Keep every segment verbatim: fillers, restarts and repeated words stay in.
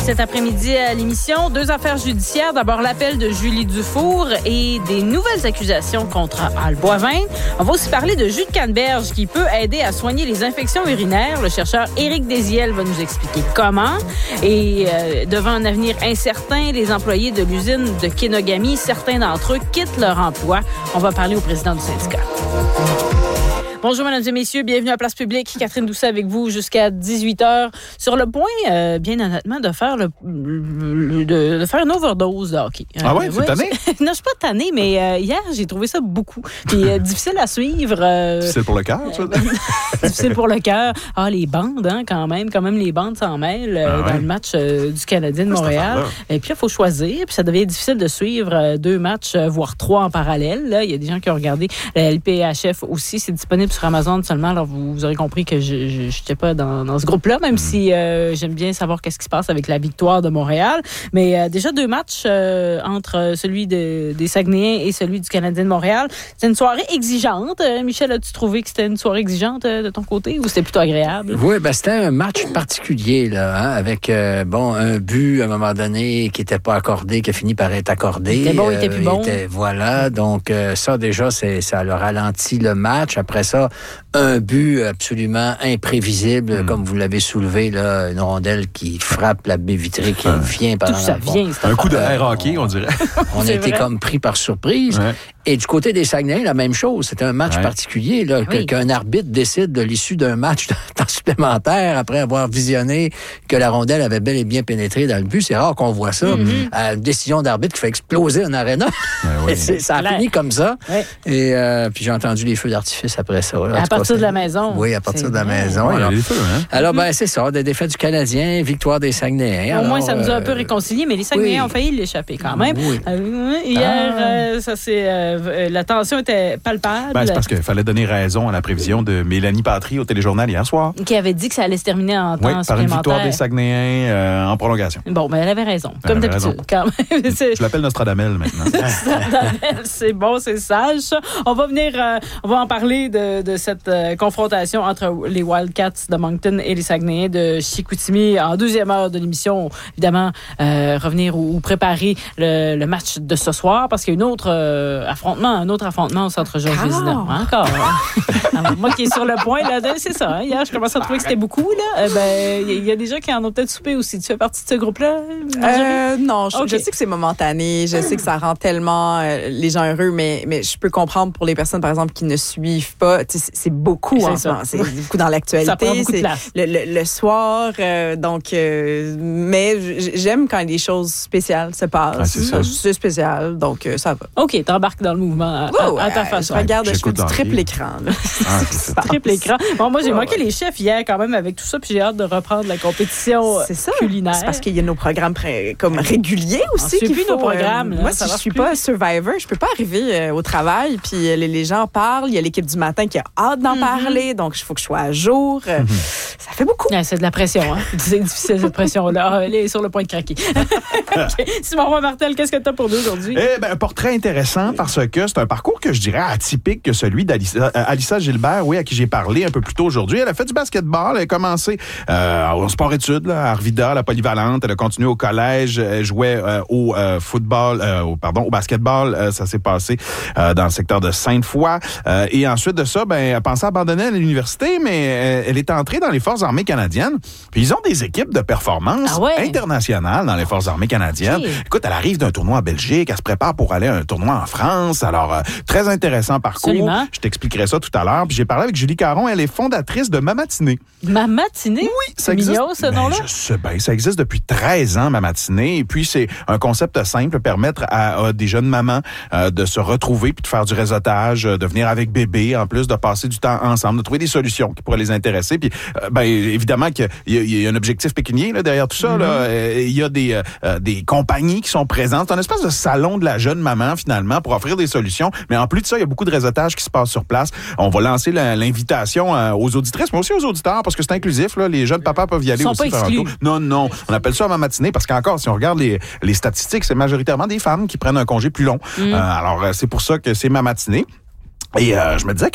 Cet après-midi à l'émission, deux affaires judiciaires. D'abord, l'appel de Julie Dufour et des nouvelles accusations contre Al Boivin. On va aussi parler de jus de canneberge qui peut aider à soigner les infections urinaires. Le chercheur Éric Désiel va nous expliquer comment. Et euh, devant un avenir incertain, les employés de l'usine de Kenogami, certains d'entre eux quittent leur emploi. On va parler au président du syndicat. Bonjour, mesdames et messieurs. Bienvenue à Place Publique. Catherine Doucet avec vous jusqu'à dix-huit heures. Sur le point, euh, bien honnêtement, de faire le, le de, de faire une overdose de hockey. Ah ouais, euh, c'est ouais, tanné? Non, je suis pas tannée, mais euh, hier, j'ai trouvé ça beaucoup. Puis euh, difficile à suivre. Euh, difficile pour le cœur, tu vois? difficile pour le cœur. Ah, les bandes, hein, quand même. Quand même, les bandes s'en mêlent euh, ah ouais. dans le match euh, du Canadien de Montréal. Et puis, il faut choisir. Puis, ça devient difficile de suivre euh, deux matchs, euh, voire trois en parallèle. Là. Il y a des gens qui ont regardé la L P H F aussi. C'est disponible sur Amazon seulement. Alors, vous, vous aurez compris que je n'étais pas dans, dans ce groupe-là, même mmh. si euh, j'aime bien savoir qu'est-ce qui se passe avec la victoire de Montréal. Mais euh, déjà, deux matchs euh, entre celui de, des Saguenayens et celui du Canadien de Montréal. C'était une soirée exigeante. Euh, Michel, as-tu trouvé que c'était une soirée exigeante euh, de ton côté ou c'était plutôt agréable? Oui, ben c'était un match particulier, là, hein, avec euh, bon un but à un moment donné qui n'était pas accordé, qui a fini par être accordé. Il était bon, il était plus bon. Était, voilà, donc euh, ça déjà, c'est, ça a ralenti le match. Après ça, un but absolument imprévisible, mmh. comme vous l'avez soulevé, là, une rondelle qui frappe la baie vitrée, qui vient par Tout ça vient. Un coup de air hockey, on dirait. On a été vrai. comme pris par surprise. Ouais. Et du côté des Saguenayens, la même chose. C'était un match ouais. particulier, là, oui. qu'un arbitre décide de l'issue d'un match de temps supplémentaire après avoir visionné que la rondelle avait bel et bien pénétré dans le but. C'est rare qu'on voit ça. Mm-hmm. Euh, une décision d'arbitre qui fait exploser un aréna. Oui. Ça a fini comme ça. Oui. Et euh, puis j'ai entendu les feux d'artifice après ça. Là. À partir de la maison. Oui, à partir c'est de la vrai. maison. Oui, alors, il y a des feux, hein? alors ben, c'est ça, des défaites du Canadien, victoire des Saguenayens. Au alors, moins, ça nous a euh, un peu réconciliés, mais les Saguenayens oui. ont failli l'échapper quand même. Oui. Euh, hier, ah. euh, ça c'est euh, la tension était palpable. Ben, c'est parce qu'il fallait donner raison à la prévision de Mélanie Patry au téléjournal hier soir. Qui avait dit que ça allait se terminer en temps oui, supplémentaire. par une victoire des Saguenayens euh, en prolongation. Bon, ben elle avait raison, elle comme avait d'habitude. Raison. Quand même. Je l'appelle Nostradamel maintenant. Nostradamel, c'est bon, c'est sage. On va venir, euh, on va en parler de, de cette euh, confrontation entre les Wildcats de Moncton et les Saguenayens de Chicoutimi en deuxième heure de l'émission. Évidemment, euh, revenir ou, ou préparer le, le match de ce soir parce qu'il y a une autre euh, affrontement, un autre affrontement au Centre Georges Vézina. Encore. Alors, moi qui est sur le point, là, c'est ça. Hein, hier, je commence à trouver que c'était beaucoup. Là. Euh, ben, il y a des gens qui en ont peut-être soupé aussi. Tu fais partie de ce groupe-là? Euh, non, je, okay. je sais que c'est momentané. Je mmh. sais que ça rend tellement euh, les gens heureux, mais, mais je peux comprendre pour les personnes, par exemple, qui ne suivent pas. C'est, c'est beaucoup c'est en ce moment. C'est beaucoup dans l'actualité. Ça prend beaucoup de place. Le, le, le soir. Euh, donc, euh, mais j'aime quand des choses spéciales se passent. Ah, c'est, ça. c'est spécial, donc euh, ça va. OK, t'embarques dans le mouvement à, oh, à, à ta façon. Je regarde, je fais du triple écran. Ah, c'est triple écran. Bon, moi, j'ai manqué les chefs hier quand même avec tout ça, puis j'ai hâte de reprendre la compétition c'est ça. culinaire. C'est parce qu'il y a nos programmes pré- comme réguliers aussi. On suit plus nos programmes. Euh, là, moi, si je suis plus. pas Survivor, je peux pas arriver euh, au travail, puis euh, les, les gens parlent. Il y a l'équipe du matin qui a hâte d'en mm-hmm. parler, donc il faut que je sois à jour. Euh, mm-hmm. Ça fait beaucoup. Ouais, c'est de la pression, hein? C'est difficile, cette pression-là. Elle est sur le point de craquer. Okay. Simon Martel, qu'est-ce que tu as pour nous aujourd'hui? Eh bien, un portrait intéressant parce que c'est un parcours que je dirais atypique que celui d'Alissa Alissa Gilbert, oui, à qui j'ai parlé un peu plus tôt aujourd'hui. Elle a fait du basketball, elle a commencé euh, au sport-études là, à Arvida, la polyvalente. Elle a continué au collège, elle jouait euh, au euh, football, euh, au, pardon, au basketball. Euh, ça s'est passé euh, dans le secteur de Sainte-Foy. Euh, et ensuite de ça, ben, elle pensait abandonner à l'université, mais euh, elle est entrée dans les Forces armées canadiennes. Puis ils ont des équipes de performance ah ouais? internationales dans les Forces armées canadiennes. Okay. Écoute, elle arrive d'un tournoi en Belgique, elle se prépare pour aller à un tournoi en France. Alors, euh, très intéressant parcours. Absolument. Je t'expliquerai ça tout à l'heure. Puis j'ai parlé avec Julie Caron, elle est fondatrice de Ma Matinée. Ma Matinée? Oui, ça c'est existe. Mignon, ce nom-là? Ben, je sais bien, ça existe depuis treize ans, Ma Matinée. Et puis, c'est un concept simple, permettre à, à des jeunes mamans euh, de se retrouver puis de faire du réseautage, de venir avec bébé, en plus de passer du temps ensemble, de trouver des solutions qui pourraient les intéresser. Puis, euh, ben, évidemment qu'il y a, il y a un objectif pécunier là, derrière tout ça. Mm-hmm. Là. Il y a des, euh, des compagnies qui sont présentes. C'est un espèce de salon de la jeune maman, finalement, pour offrir des solutions. Mais en plus de ça, il y a beaucoup de réseautage qui se passe sur place. On va lancer la, l'invitation euh, aux auditrices, mais aussi aux auditeurs, parce que c'est inclusif. Là. Les jeunes papas peuvent y aller Ils sont aussi. Pas faire exclus. un tour. Non, non. On appelle ça Ma Matinée, parce qu'encore, si on regarde les, les statistiques, c'est majoritairement des femmes qui prennent un congé plus long. Mm. Euh, alors, c'est pour ça que c'est Ma Matinée. Et euh, je me disais que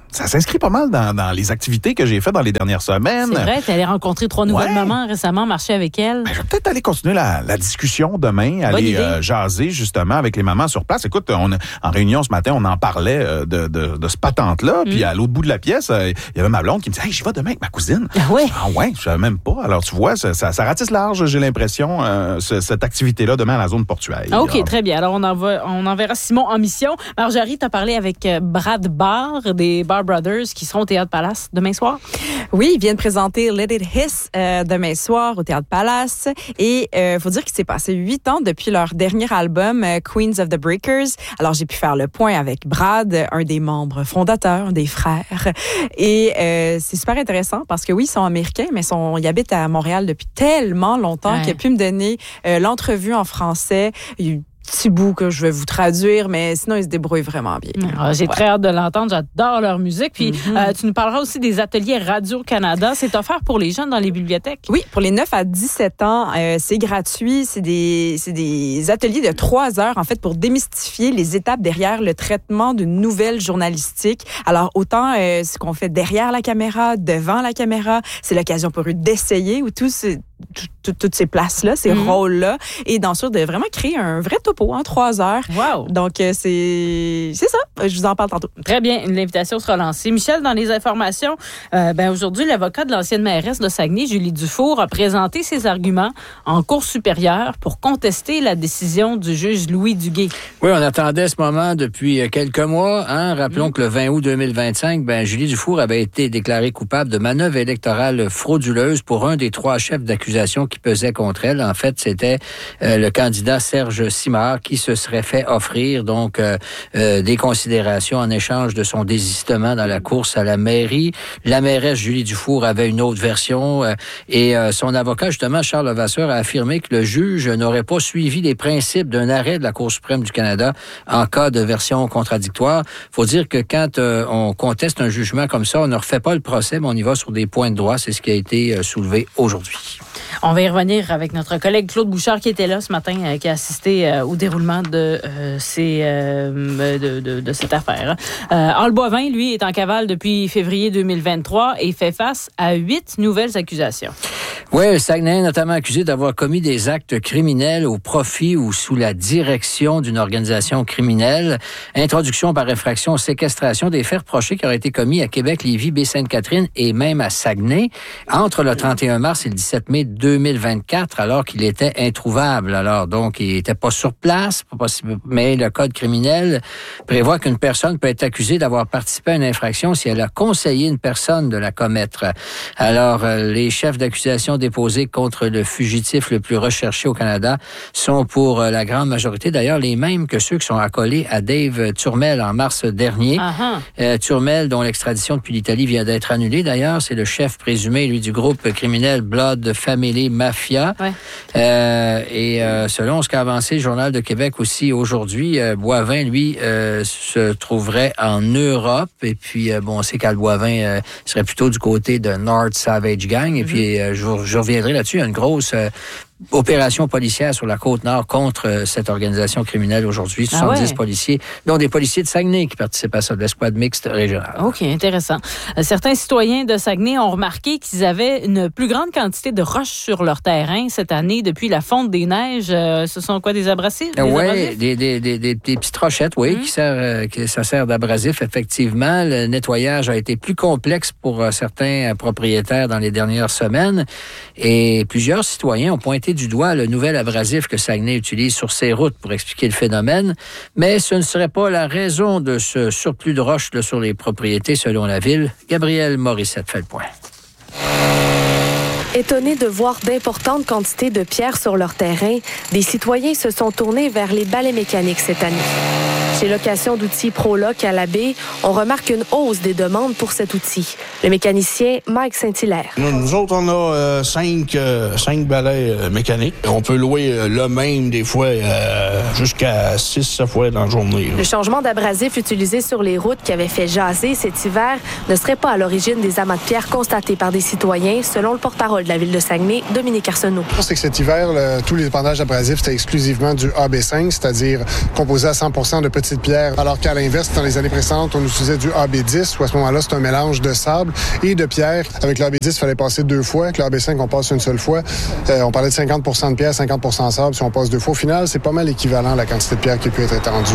ça s'inscrit pas mal dans, dans les activités que j'ai faites dans les dernières semaines. C'est vrai, tu es allé rencontrer trois nouvelles Ouais. mamans récemment, marcher avec elles. Ben, je vais peut-être aller continuer la, la discussion demain, aller euh, jaser justement avec les mamans sur place. Écoute, on, en réunion ce matin, on en parlait euh, de, de, de ce patente-là. Mm. Puis à l'autre bout de la pièce, euh, il y avait ma blonde qui me disait « Hey, j'y vais demain avec ma cousine. » Ah ouais? Ah ouais, je savais même pas. Alors tu vois, ça, ça, ça ratisse large, j'ai l'impression, euh, ce, cette activité-là demain à la zone portuaire. Ah, OK, très bien. Alors on, en va, on enverra Simon en mission. Marjorie, tu as parlé avec Brad Barr des Barr Brothers qui seront au Théâtre Palace demain soir. Oui, ils viennent présenter Let It Hiss euh, demain soir au Théâtre Palace. Et il euh, faut dire qu'il s'est passé huit ans depuis leur dernier album, euh, Queens of the Breakers. Alors, j'ai pu faire le point avec Brad, un des membres fondateurs, un des frères. Et euh, c'est super intéressant parce que oui, ils sont américains, mais sont, ils habitent à Montréal depuis tellement longtemps ouais. qu'il a pu me donner euh, l'entrevue en français. Il petit bout que je vais vous traduire, mais sinon, ils se débrouillent vraiment bien. Ah, j'ai ouais. très hâte de l'entendre. J'adore leur musique. Puis, mm-hmm. euh, tu nous parleras aussi des ateliers Radio-Canada. C'est offert pour les jeunes dans les bibliothèques? Oui, pour les neuf à dix-sept ans, euh, c'est gratuit. C'est des, c'est des ateliers de trois heures, en fait, pour démystifier les étapes derrière le traitement d'une nouvelle journalistique. Alors, autant euh, ce qu'on fait derrière la caméra, devant la caméra, c'est l'occasion pour eux d'essayer ou tout ce toutes ces places-là, ces mm-hmm. rôles-là, et d'ensuite de vraiment créer un vrai topo en trois heures. Wow! Donc, euh, c'est c'est ça. Je vous en parle tantôt. Très bien. L'invitation sera lancée. Michel, dans les informations, euh, ben aujourd'hui, l'avocat de l'ancienne mairesse de Saguenay, Julie Dufour, a présenté ses arguments en Cour supérieure pour contester la décision du juge Louis Duguay. Oui, on attendait ce moment depuis quelques mois. Hein? Rappelons mm-hmm. que le vingt août deux mille vingt-cinq, ben, Julie Dufour avait été déclarée coupable de manœuvre électorale frauduleuse pour un des trois chefs d'accusation qui pesait contre elle. En fait, c'était euh, le candidat Serge Simard qui se serait fait offrir donc euh, euh, des considérations en échange de son désistement dans la course à la mairie. La mairesse Julie Dufour avait une autre version euh, et euh, son avocat, justement, Charles Levasseur, a affirmé que le juge n'aurait pas suivi les principes d'un arrêt de la Cour suprême du Canada en cas de version contradictoire. Faut dire que quand euh, on conteste un jugement comme ça, on ne refait pas le procès, mais on y va sur des points de droit. C'est ce qui a été euh, soulevé aujourd'hui. On va y revenir avec notre collègue Claude Bouchard qui était là ce matin, euh, qui a assisté euh, au déroulement de, euh, ces, euh, de, de, de cette affaire. Euh, Al Boivin, lui, est en cavale depuis février deux mille vingt-trois et fait face à huit nouvelles accusations. Oui, le Saguenay est notamment accusé d'avoir commis des actes criminels au profit ou sous la direction d'une organisation criminelle. Introduction par infraction, séquestration, des faits reprochés qui auraient été commis à Québec, Lévis, Baie-Sainte-Catherine et même à Saguenay entre le trente et un mars et le dix-sept mai deux mille vingt-quatre, alors qu'il était introuvable. Alors, donc, il n'était pas sur place, pas possible, mais le code criminel prévoit qu'une personne peut être accusée d'avoir participé à une infraction si elle a conseillé une personne de la commettre. Alors, les chefs d'accusation déposés contre le fugitif le plus recherché au Canada sont pour la grande majorité, d'ailleurs, les mêmes que ceux qui sont accolés à Dave Turmel en mars dernier. Uh-huh. Euh, Turmel, dont l'extradition depuis l'Italie vient d'être annulée, d'ailleurs, c'est le chef présumé, lui, du groupe criminel Blood Family Mafia. Ouais. Euh, et euh, selon ce qu'a avancé le Journal de Québec aussi aujourd'hui, euh, Boivin, lui, euh, se trouverait en Europe. Et puis, euh, bon, on sait qu'Al Boivin euh, serait plutôt du côté de North Savage Gang. Et mm-hmm. puis, euh, je, je reviendrai là-dessus. Il y a une grosse euh, opération policière sur la Côte-Nord contre euh, cette organisation criminelle aujourd'hui. soixante-dix ah ouais. policiers, dont des policiers de Saguenay qui participent à ça, de l'escouade mixte régionale. OK, intéressant. Euh, certains citoyens de Saguenay ont remarqué qu'ils avaient une plus grande quantité de roches sur leur terrain cette année depuis la fonte des neiges. Euh, ce sont quoi, des abrasifs? Oui, des, des, des, des, des petites rochettes, oui, mmh. qui sert, euh, qui, ça sert d'abrasif, effectivement. Le nettoyage a été plus complexe pour euh, certains euh, propriétaires dans les dernières semaines et plusieurs citoyens ont pointé du doigt le nouvel abrasif que Saguenay utilise sur ses routes pour expliquer le phénomène, mais ce ne serait pas la raison de ce surplus de roches là, sur les propriétés selon la ville. Gabrielle Morissette fait le point. Étonnés de voir d'importantes quantités de pierres sur leur terrain, des citoyens se sont tournés vers les balais mécaniques cette année. Chez Location d'outils ProLoc à la baie, on remarque une hausse des demandes pour cet outil. Le mécanicien Mike Saint-Hilaire. Nous, nous autres, on a euh, cinq, euh, cinq balais euh, mécaniques. On peut louer euh, le même des fois euh, jusqu'à six, sept fois dans la journée. Là. Le changement d'abrasif utilisé sur les routes qui avait fait jaser cet hiver ne serait pas à l'origine des amas de pierres constatés par des citoyens, selon le porte-parole de la ville de Saguenay, Dominique Arsenault. C'est que cet hiver, le, tous les épandages d'abrasifs, c'était exclusivement du A B cinq, c'est-à-dire composé à cent pour cent de petits Petite-Pierre, alors qu'à l'inverse, dans les années précédentes, on utilisait du A B dix, où à ce moment-là, c'est un mélange de sable et de pierre. Avec l'A B dix, il fallait passer deux fois. Avec l'A B cinq, on passe une seule fois. Euh, on parlait de cinquante pour cent de pierre, cinquante pour cent de sable. Si on passe deux fois, au final, c'est pas mal équivalent à la quantité de pierre qui peut être étendue.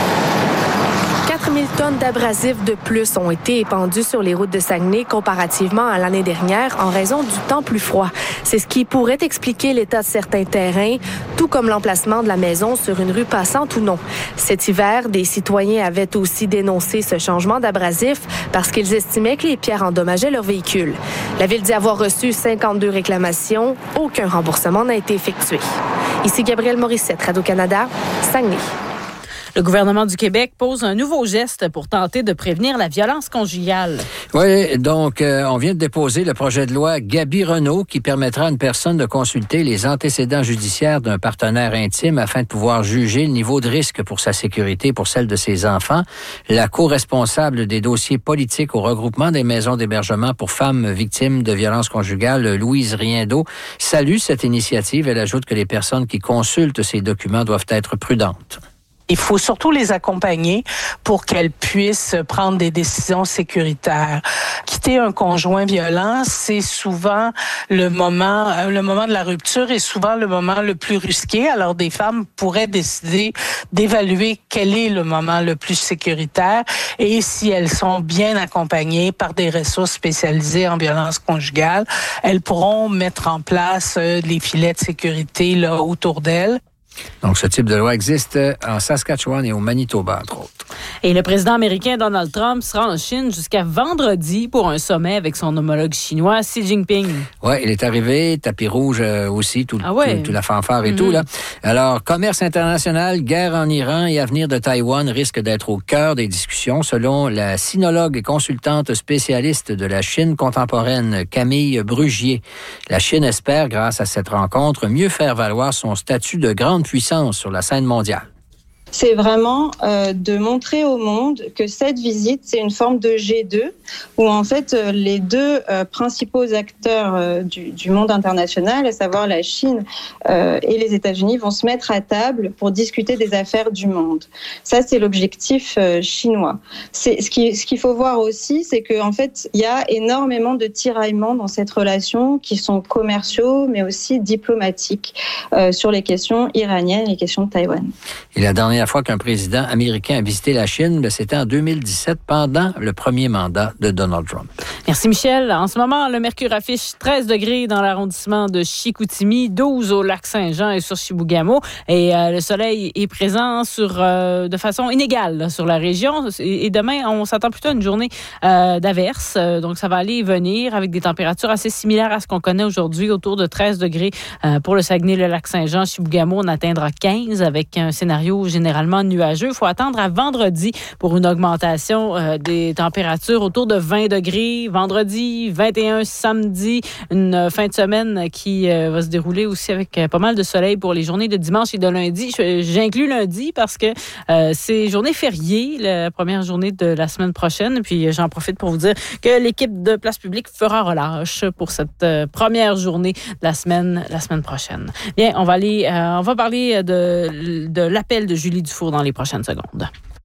quatre mille tonnes d'abrasifs de plus ont été épandues sur les routes de Saguenay comparativement à l'année dernière en raison du temps plus froid. C'est ce qui pourrait expliquer l'état de certains terrains, tout comme l'emplacement de la maison sur une rue passante ou non. Cet hiver, des citoyens avaient aussi dénoncé ce changement d'abrasifs parce qu'ils estimaient que les pierres endommageaient leur véhicule. La Ville dit avoir reçu cinquante-deux réclamations. Aucun remboursement n'a été effectué. Ici Gabrielle Morissette, Radio-Canada, Saguenay. Le gouvernement du Québec pose un nouveau geste pour tenter de prévenir la violence conjugale. Oui, donc euh, on vient de déposer le projet de loi Gabi-Renault qui permettra à une personne de consulter les antécédents judiciaires d'un partenaire intime afin de pouvoir juger le niveau de risque pour sa sécurité et pour celle de ses enfants. La co-responsable des dossiers politiques au regroupement des maisons d'hébergement pour femmes victimes de violences conjugales, Louise Riendeau, salue cette initiative. Elle ajoute que les personnes qui consultent ces documents doivent être prudentes. Il faut surtout les accompagner pour qu'elles puissent prendre des décisions sécuritaires. Quitter un conjoint violent, c'est souvent le moment, le moment de la rupture est souvent le moment le plus risqué. Alors, des femmes pourraient décider d'évaluer quel est le moment le plus sécuritaire et si elles sont bien accompagnées par des ressources spécialisées en violence conjugale, elles pourront mettre en place euh, les filets de sécurité là autour d'elles. Donc, ce type de loi existe en Saskatchewan et au Manitoba, entre autres. Et le président américain Donald Trump sera en Chine jusqu'à vendredi pour un sommet avec son homologue chinois Xi Jinping. Oui, il est arrivé, tapis rouge euh, aussi, tout, ah ouais. tout, tout la fanfare et mm-hmm. tout. Là. Alors, commerce international, guerre en Iran et avenir de Taïwan risquent d'être au cœur des discussions, selon la sinologue et consultante spécialiste de la Chine contemporaine, Camille Brugier. La Chine espère, grâce à cette rencontre, mieux faire valoir son statut de grande puissance sur la scène mondiale. C'est vraiment euh, de montrer au monde que cette visite, c'est une forme de G deux, où en fait euh, les deux euh, principaux acteurs euh, du, du monde international, à savoir la Chine euh, et les États-Unis, vont se mettre à table pour discuter des affaires du monde. Ça, c'est l'objectif euh, chinois. C'est, ce, qui, ce qu'il faut voir aussi, c'est qu'en fait, il y a énormément de tiraillements dans cette relation qui sont commerciaux, mais aussi diplomatiques euh, sur les questions iraniennes, les questions de Taïwan. Et la dernière La fois qu'un président américain a visité la Chine, c'était en deux mille dix-sept, pendant le premier mandat de Donald Trump. Merci Michel. En ce moment, le mercure affiche treize degrés dans l'arrondissement de Chicoutimi, douze au lac Saint-Jean et sur Chibougamau. Et euh, le soleil est présent sur, euh, de façon inégale là, sur la région. Et, et demain, on s'attend plutôt à une journée euh, d'averse. Donc, ça va aller et venir avec des températures assez similaires à ce qu'on connaît aujourd'hui, autour de treize degrés euh, pour le Saguenay, le lac Saint-Jean. Chibougamau, on atteindra quinze avec un scénario général généralement nuageux. Il faut attendre à vendredi pour une augmentation euh, des températures autour de vingt degrés. Vendredi, vingt et un samedi, une euh, fin de semaine qui euh, va se dérouler aussi avec euh, pas mal de soleil pour les journées de dimanche et de lundi. Je, j'inclus lundi parce que euh, c'est journée fériée, la première journée de la semaine prochaine. Puis j'en profite pour vous dire que l'équipe de Place Publique fera relâche pour cette euh, première journée de la semaine, la semaine prochaine. Bien, on va aller, euh, on va parler de, de l'appel de Julie Dufour dans les prochaines secondes.